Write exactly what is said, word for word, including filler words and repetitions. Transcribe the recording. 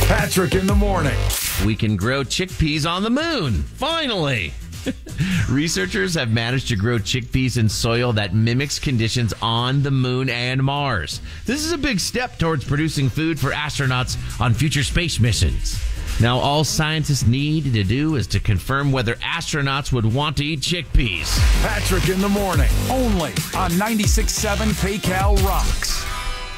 Patrick in the morning. We can grow chickpeas on the moon. Finally. Researchers have managed to grow chickpeas in soil that mimics conditions on the moon and Mars. This is a big step towards producing food for astronauts on future space missions. Now, all scientists need to do is to confirm whether astronauts would want to eat chickpeas. Patrick in the morning, only on ninety-six point seven PayCal Rocks.